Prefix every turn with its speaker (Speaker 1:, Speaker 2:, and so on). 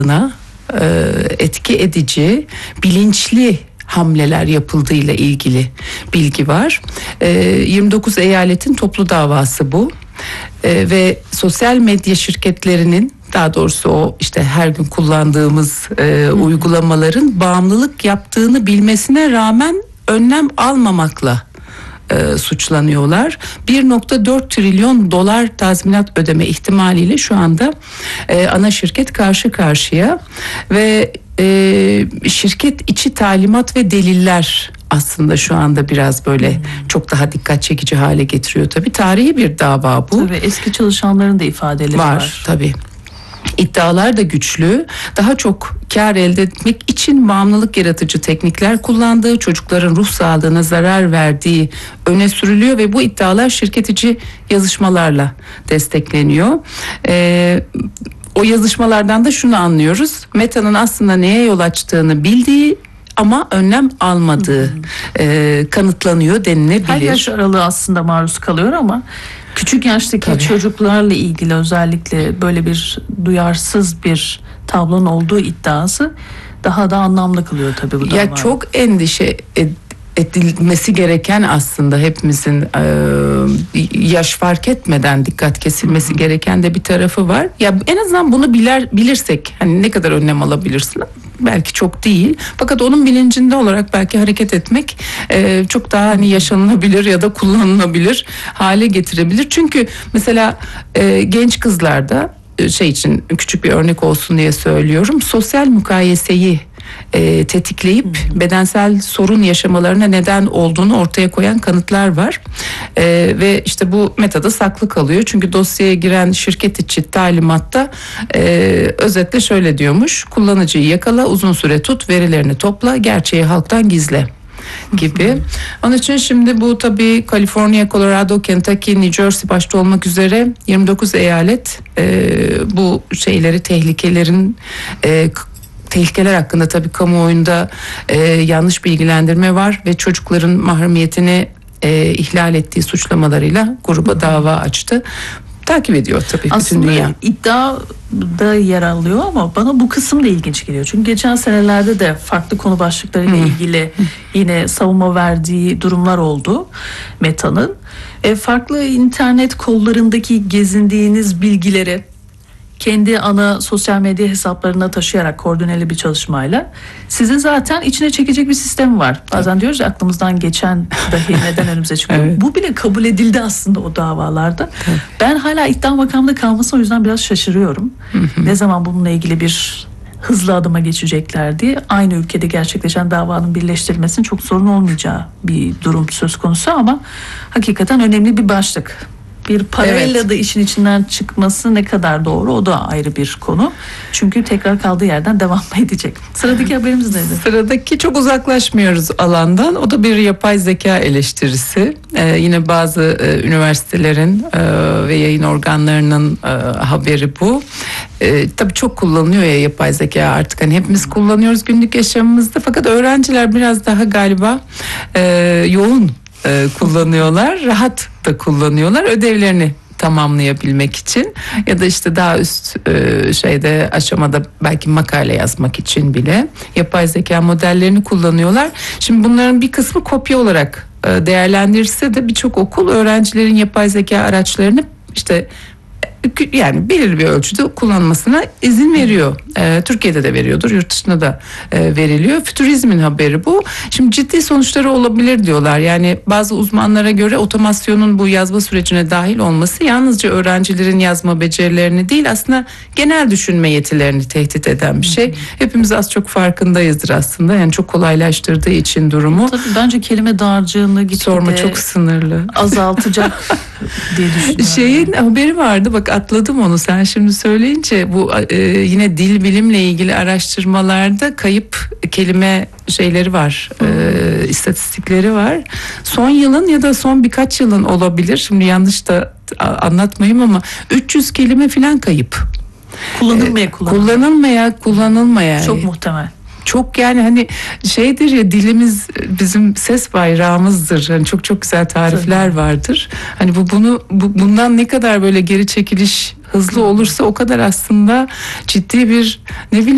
Speaker 1: etki edici, bilinçli hamleler yapıldığıyla ilgili bilgi var. 29 eyaletin toplu davası bu. Ve sosyal medya şirketlerinin, daha doğrusu o işte her gün kullandığımız uygulamaların bağımlılık yaptığını bilmesine rağmen önlem almamakla suçlanıyorlar. 1.4 trilyon dolar tazminat ödeme ihtimaliyle şu anda ana şirket karşı karşıya ve şirket içi talimat ve deliller aslında şu anda biraz böyle çok daha dikkat çekici hale getiriyor tabii. Tarihi bir dava bu.
Speaker 2: Tabii eski çalışanların da ifadeleri var.
Speaker 1: Tabii. İddialar da güçlü. Daha çok kar elde etmek için bağımlılık yaratıcı teknikler kullandığı, çocukların ruh sağlığına zarar verdiği öne sürülüyor ve bu iddialar şirket içi yazışmalarla destekleniyor. O yazışmalardan da şunu anlıyoruz: Meta'nın aslında neye yol açtığını bildiği ama önlem almadığı kanıtlanıyor denilebilir.
Speaker 2: Her yaş aralığı aslında maruz kalıyor ama küçük yaştaki çocuklarla ilgili özellikle böyle bir duyarsız bir tablonun olduğu iddiası daha da anlamlı kılıyor tabii bu dava.
Speaker 1: Ya çok endişe edilmesi gereken, aslında hepimizin yaş fark etmeden dikkat kesilmesi gereken de bir tarafı var. Ya en azından bunu bilirsek hani ne kadar önlem alabilirsin? Belki çok değil. Fakat onun bilincinde olarak belki hareket etmek çok daha hani yaşanılabilir ya da kullanılabilir hale getirebilir. Çünkü mesela genç kızlarda için küçük bir örnek olsun diye söylüyorum. Sosyal mukayeseyi tetikleyip bedensel sorun yaşamalarına neden olduğunu ortaya koyan kanıtlar var. Ve işte bu Meta'da saklı kalıyor. Çünkü dosyaya giren şirket içi talimatta özetle şöyle diyormuş: kullanıcıyı yakala, uzun süre tut, verilerini topla, gerçeği halktan gizle gibi. Onun için şimdi bu tabii Kaliforniya, Colorado, Kentucky, New Jersey başta olmak üzere 29 eyalet bu tehlikeler hakkında tabii kamuoyunda yanlış bilgilendirme var ve çocukların mahremiyetini ihlal ettiği suçlamalarıyla gruba dava açtı. Takip ediyor tabii bütün dünya.
Speaker 2: Aslında iddiada yer alıyor ama bana bu kısım da ilginç geliyor. Çünkü geçen senelerde de farklı konu başlıklarıyla ilgili yine savunma verdiği durumlar oldu Meta'nın. Farklı internet kollarındaki gezindiğiniz bilgileri kendi ana sosyal medya hesaplarına taşıyarak koordineli bir çalışmayla sizin zaten içine çekecek bir sistemi var. Bazen diyoruz ya, aklımızdan geçen dahi neden önümüze çıkıyor. Evet. Bu bile kabul edildi aslında o davalarda. Evet. Ben hala iddia makamında kalmasına o yüzden biraz şaşırıyorum. Ne zaman bununla ilgili bir hızlı adıma geçecekler diye. Aynı ülkede gerçekleşen davanın birleştirilmesinin çok sorun olmayacağı bir durum söz konusu ama hakikaten önemli bir başlık. Bir parayla da işin içinden çıkması ne kadar doğru, o da ayrı bir konu. Çünkü tekrar kaldığı yerden devam edecek. Sıradaki haberimiz neydi?
Speaker 1: Sıradaki çok uzaklaşmıyoruz alandan. O da bir yapay zeka eleştirisi. Yine bazı üniversitelerin ve yayın organlarının haberi bu. Tabii çok kullanılıyor ya yapay zeka artık. Hani hepimiz kullanıyoruz günlük yaşamımızda. Fakat öğrenciler biraz daha galiba yoğun kullanıyorlar, rahat da kullanıyorlar ödevlerini tamamlayabilmek için ya da işte daha üst aşamada belki makale yazmak için bile yapay zeka modellerini kullanıyorlar. Şimdi bunların bir kısmı kopya olarak değerlendirirse de birçok okul öğrencilerin yapay zeka araçlarını işte yani belirli bir ölçüde kullanmasına izin veriyor. Türkiye'de de veriyordur, yurt dışında da veriliyor. Fütürizmin haberi bu. Şimdi ciddi sonuçları olabilir diyorlar. Yani bazı uzmanlara göre otomasyonun bu yazma sürecine dahil olması yalnızca öğrencilerin yazma becerilerini değil, aslında genel düşünme yetilerini tehdit eden bir şey. Hepimiz az çok farkındayızdır aslında. Yani çok kolaylaştırdığı için durumu.
Speaker 2: Tabii bence kelime dağarcığını
Speaker 1: sorma, çok sınırlı.
Speaker 2: Azaltacak diye düşünüyorum.
Speaker 1: Haberi vardı, bak atladım onu sen şimdi söyleyince. Bu yine dil bilimle ilgili araştırmalarda kayıp kelime şeyleri var, istatistikleri var. Son yılın ya da son birkaç yılın olabilir, şimdi yanlış da anlatmayayım ama 300 kelime falan kayıp. Kullanılmaya.
Speaker 2: Çok muhtemel.
Speaker 1: Çok yani hani şeydir ya, dilimiz bizim ses bayrağımızdır. Hani çok çok güzel tarifler vardır. Hani bundan ne kadar böyle geri çekiliş hızlı olursa o kadar aslında ciddi bir